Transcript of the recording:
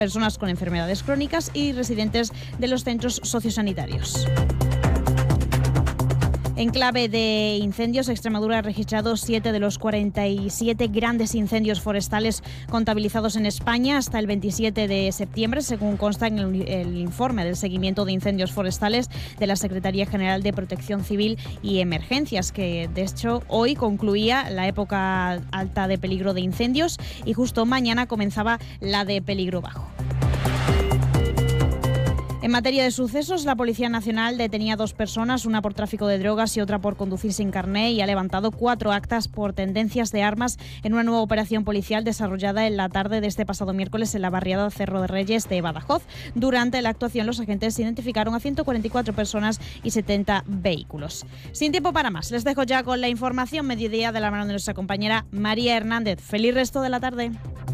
personas con enfermedades crónicas y residentes de los centros sociosanitarios. En clave de incendios, Extremadura ha registrado 7 de los 47 grandes incendios forestales contabilizados en España hasta el 27 de septiembre, según consta en el informe del seguimiento de incendios forestales de la Secretaría General de Protección Civil y Emergencias, que de hecho hoy concluía la época alta de peligro de incendios y justo mañana comenzaba la de peligro bajo. En materia de sucesos, la Policía Nacional detenía a 2 personas, una por tráfico de drogas y otra por conducir sin carné, y ha levantado 4 actas por tendencias de armas en una nueva operación policial desarrollada en la tarde de este pasado miércoles en la barriada Cerro de Reyes de Badajoz. Durante la actuación, los agentes identificaron a 144 personas y 70 vehículos. Sin tiempo para más, les dejo ya con la información mediodía de la mano de nuestra compañera María Hernández. ¡Feliz resto de la tarde!